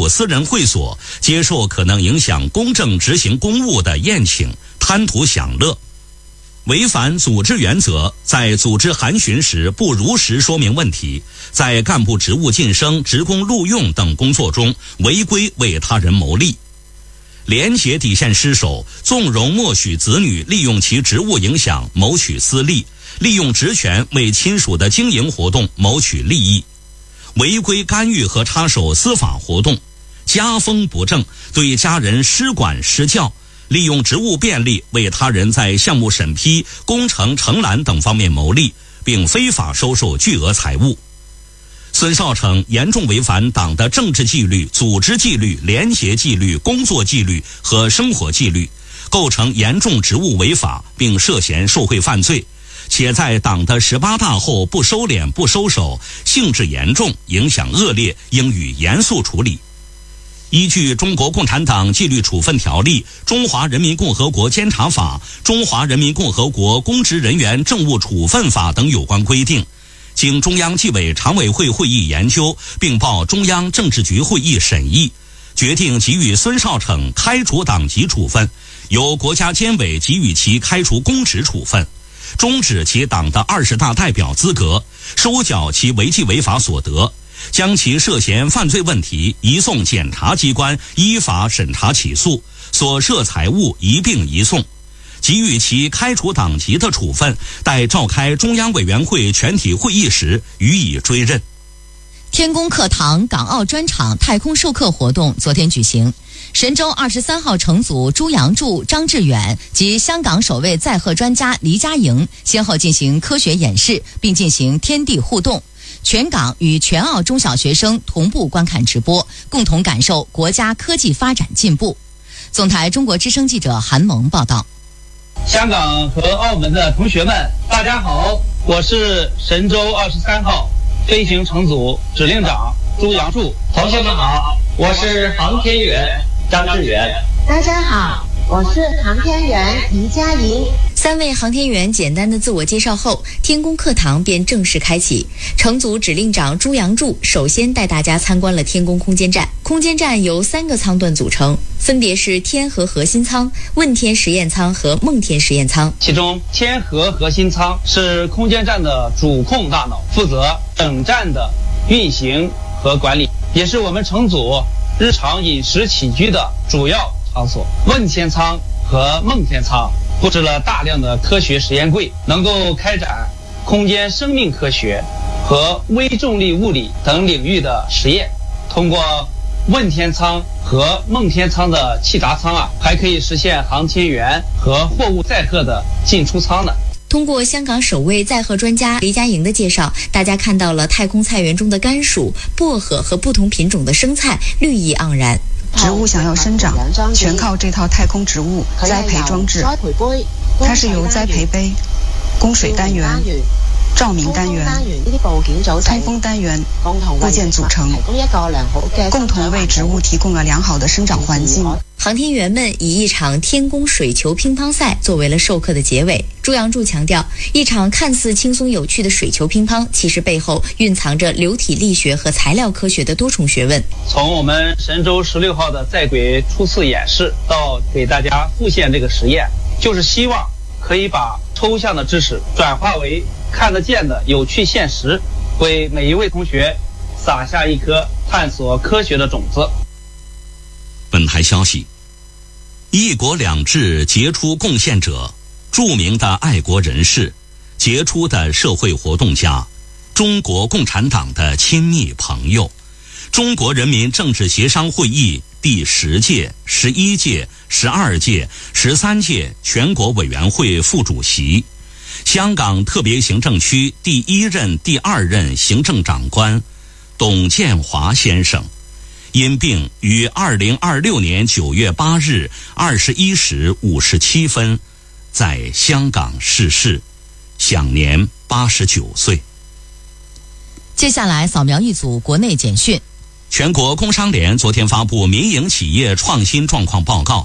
私人会所接受可能影响公正执行公务的宴请，贪图享乐。违反组织原则，在组织函询时不如实说明问题，在干部职务晋升、职工录用等工作中违规为他人谋利。廉洁底线失守，纵容默许子女利用其职务影响谋取私利，利用职权为亲属的经营活动谋取利益。违规干预和插手司法活动，家风不正，对家人施管施教，利用职务便利为他人在项目审批、工程承揽等方面谋利，并非法收受巨额财物。孙少成严重违反党的政治纪律、组织纪律、廉洁纪律、工作纪律和生活纪律，构成严重职务违法，并涉嫌受贿犯罪，且在党的18大后不收敛不收手，性质严重，影响恶劣，应予严肃处理。依据《中国共产党纪律处分条例》、《中华人民共和国监察法》、《中华人民共和国公职人员政务处分法》等有关规定，经中央纪委常委会会议研究，并报中央政治局会议审议，决定给予孙少成开除党籍处分，由国家监委给予其开除公职处分，终止其党的20大代表资格，收缴其违纪违法所得，将其涉嫌犯罪问题移送检察机关依法审查起诉，所涉财物一并移送，给予其开除党籍的处分，待召开中央委员会全体会议时予以追认。 天宫课堂港澳专场太空授课活动昨天举行，神舟23号乘组朱杨柱、张志远及香港首位载荷专家黎佳莹先后进行科学演示，并进行天地互动。全港与全澳中小学生同步观看直播，共同感受国家科技发展进步。总台中国之声记者韩萌报道。 香港和澳门的同学们，大家好，我是神舟23号飞行乘组指令长朱杨柱。 同学们好，我是航天员张志远。 大家好，我是航天员黎佳莹。 3位航天员简单的自我介绍后，天宫课堂便正式开启。乘组指令长朱杨柱首先带大家参观了天宫空间站。空间站由3个舱段组成，分别是天河核心舱、问天实验舱和梦天实验舱。 其中天河核心舱是空间站的主控大脑，负责整站的运行和管理，也是我们乘组日常饮食起居的主要场所。问天舱和梦天舱布置了大量的科学实验柜，能够开展空间生命科学和微重力物理等领域的实验。通过问天舱和梦天舱的气闸舱还可以实现航天员和货物载荷的进出舱呢。 通过香港首位载荷专家黎佳莹的介绍，大家看到了太空菜园中的甘薯、薄荷和不同品种的生菜，绿意盎然。 植物想要生长，全靠这套太空植物栽培装置。它是由栽培杯、供水单元、照明单元、通风单元部件组成，共同为植物提供了良好的生长环境。 航天员们以一场天宫水球乒乓赛作为了授课的结尾。朱杨柱强调，一场看似轻松有趣的水球乒乓，其实背后蕴藏着流体力学和材料科学的多重学问。 从我们神舟16号的在轨初次演示到给大家复现这个实验，就是希望可以把抽象的知识转化为看得见的有趣现实，为每一位同学撒下一颗探索科学的种子。 本台消息，一国两制杰出贡献者，著名的爱国人士，杰出的社会活动家，中国共产党的亲密朋友，中国人民政治协商会议第10届、11届、12届、13届全国委员会副主席，香港特别行政区第1任、第2任行政长官董建华先生，因病于2026年9月8日21时57分在香港逝世，享年89岁。 接下来扫描一组国内简讯。 全国工商联昨天发布民营企业创新状况报告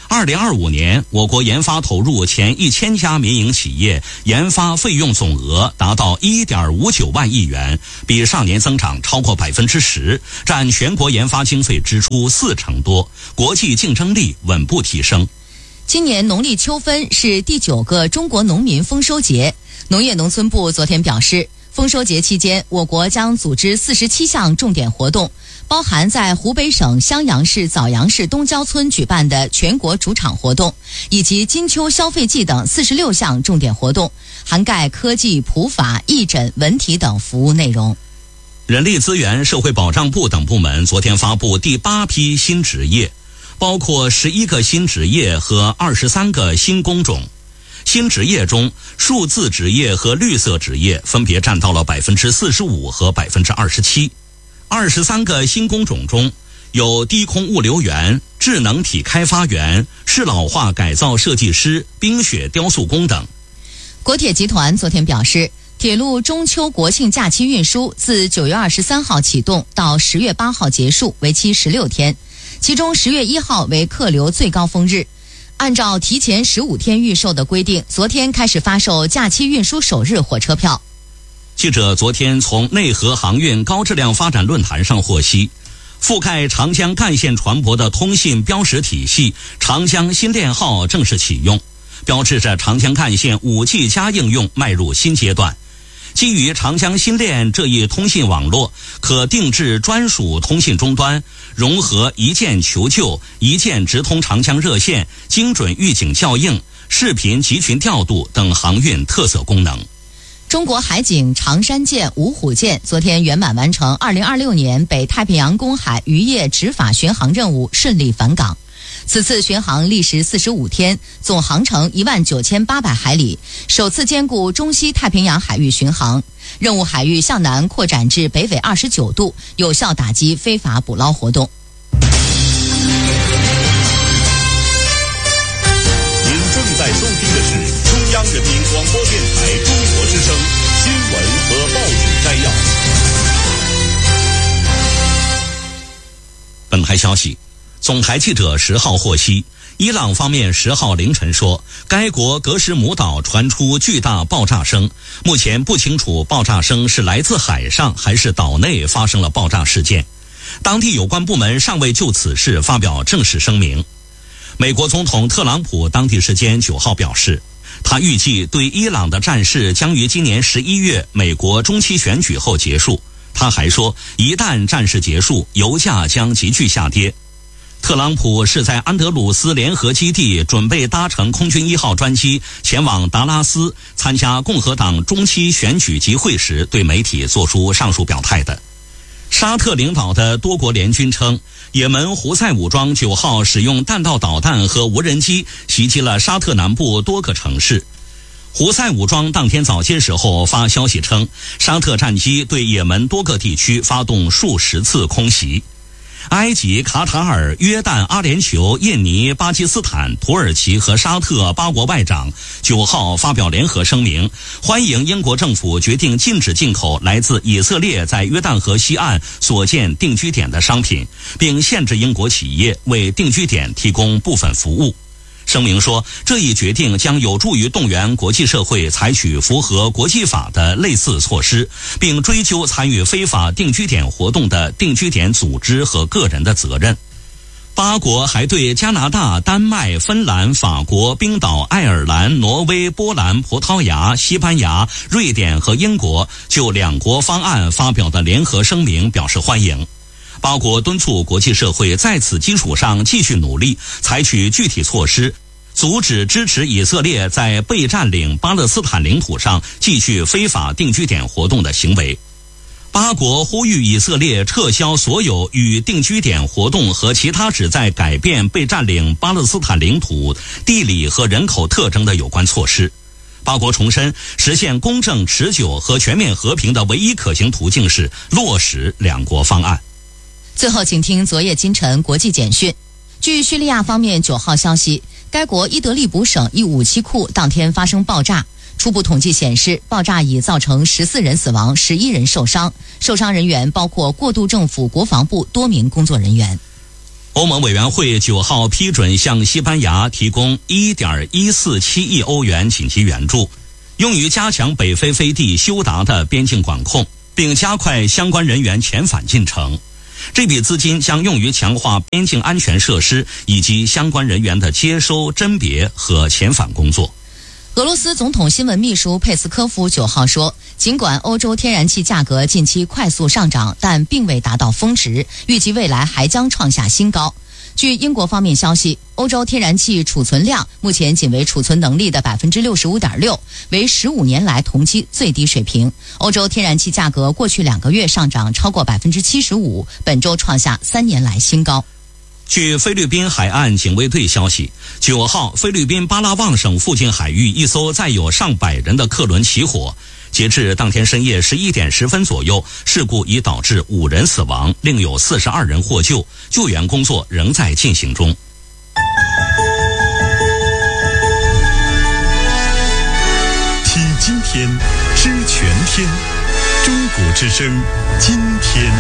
2025年，我国研发投入前1000家民营企业，研发费用总额达到1.59万亿元，比上年增长超过10%，占全国研发经费支出40%多，国际竞争力稳步提升。 今年农历秋分是第9个中国农民丰收节。农业农村部昨天表示，丰收节期间，我国将组织47项重点活动，包含在湖北省襄阳市枣阳市东郊村举办的全国主场活动，以及金秋消费季等46项重点活动，涵盖科技、普法、义诊、文体等服务内容。 人力资源社会保障部等部门昨天发布第8批新职业，包括11个新职业和23个新工种。新职业中，数字职业和绿色职业分别占到了45%和27%。23个新工种中，有低空物流员、智能体开发员、适老化改造设计师、冰雪雕塑工等。 国铁集团昨天表示，铁路中秋国庆假期运输自9月23号启动到10月8号结束，为期16天，其中10月1号为客流最高峰日。按照提前15天预售的规定，昨天开始发售假期运输首日火车票。 记者昨天从内河航运高质量发展论坛上获悉，覆盖长江干线船舶的通信标识体系长江新链号正式启用，标志着长江干线 5G 加应用迈入新阶段。基于长江新链这一通信网络，可定制专属通信终端，融合一键求救、一键直通长江热线、精准预警校应、视频集群调度等航运特色功能。 中国海警长山舰、芜湖舰昨天圆满完成2026年北太平洋公海渔业执法巡航任务，顺利返港。此次巡航历时45天，总航程19800海里，首次兼顾中西太平洋海域巡航。任务海域向南扩展至北纬29度，有效打击非法捕捞活动。 您正在收听的是中央人民广播电台中国之声新闻和报纸摘要。 本台消息，总台记者10号获悉，伊朗方面10号凌晨说，该国格什姆岛传出巨大爆炸声，目前不清楚爆炸声是来自海上还是岛内发生了爆炸事件。当地有关部门尚未就此事发表正式声明。美国总统特朗普当地时间9号表示，他预计对伊朗的战事将于今年11月美国中期选举后结束。他还说，一旦战事结束，油价将急剧下跌。特朗普是在安德鲁斯联合基地准备搭乘空军1号专机前往达拉斯参加共和党中期选举集会时对媒体做出上述表态的。沙特领导的多国联军称，也门胡塞武装9号使用弹道导弹和无人机袭击了沙特南部多个城市。胡塞武装当天早些时候发消息称，沙特战机对也门多个地区发动数十次空袭。埃及、卡塔尔、约旦、阿联酋、印尼、巴基斯坦、土耳其和沙特8国外长9号发表联合声明，欢迎英国政府决定禁止进口来自以色列在约旦河西岸所建定居点的商品，并限制英国企业为定居点提供部分服务。声明说，这一决定将有助于动员国际社会采取符合国际法的类似措施，并追究参与非法定居点活动的定居点组织和个人的责任。8国还对加拿大、丹麦、芬兰、法国、冰岛、爱尔兰、挪威、波兰、葡萄牙、西班牙、瑞典和英国就2国方案发表的联合声明表示欢迎。8国敦促国际社会在此基础上继续努力，采取具体措施，阻止支持以色列在被占领巴勒斯坦领土上继续非法定居点活动的行为。8国呼吁以色列撤销所有与定居点活动和其他旨在改变被占领巴勒斯坦领土地理和人口特征的有关措施。8国重申，实现公正、持久和全面和平的唯一可行途径是落实2国方案。 最后请听昨夜今晨国际简讯。据叙利亚方面9号消息，该国伊德利卜省一武器库当天发生爆炸，初步统计显示，爆炸已造成14人死亡，11人受伤，受伤人员包括过渡政府国防部多名工作人员。 欧盟委员会9号批准向西班牙提供1.147亿欧元紧急援助，用于加强北非飞地休达的边境管控，并加快相关人员遣返进程。这笔资金将用于强化边境安全设施以及相关人员的接收、甄别和遣返工作。 俄罗斯总统新闻秘书佩斯科夫9号说，尽管欧洲天然气价格近期快速上涨，但并未达到峰值，预计未来还将创下新高。据英国方面消息，欧洲天然气储存量目前仅为储存能力的 65.6%， 为15年来同期最低水平。欧洲天然气价格过去2个月上涨超过 75%， 本周创下3年来新高。 据菲律宾海岸警卫队消息，9号菲律宾巴拉望省附近海域一艘载有上百人的客轮起火，截至当天深夜11点10分左右，事故已导致5人死亡，另有42人获救，救援工作仍在进行中。 听今天，知全天，中国之声，今天。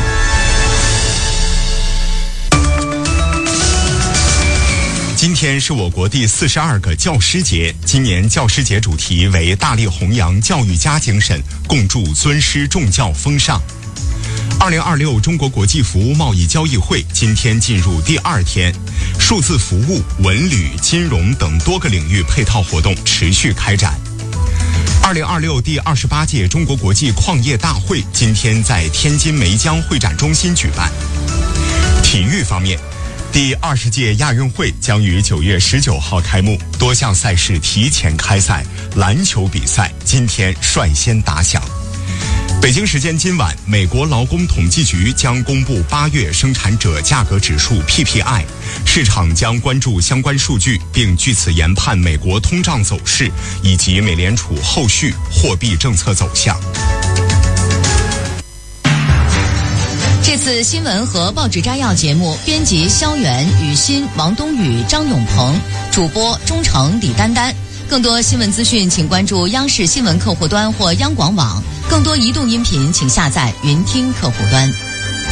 今天是我国第42个教师节，今年教师节主题为大力弘扬教育家精神，共筑尊师重教风尚。2026中国国际服务贸易交易会今天进入第2天，数字服务、文旅、金融等多个领域配套活动持续开展。2026第28届中国国际矿业大会今天在天津梅江会展中心举办。体育方面，第20届亚运会将于9月19号开幕，多项赛事提前开赛，篮球比赛今天率先打响。北京时间今晚，美国劳工统计局将公布8月生产者价格指数 PPI， 市场将关注相关数据，并据此研判美国通胀走势以及美联储后续货币政策走向。 这次新闻和报纸摘要节目，编辑肖元、雨欣、王东宇、张永鹏，主播钟诚、李丹丹。更多新闻资讯，请关注央视新闻客户端或央广网。更多移动音频，请下载云听客户端。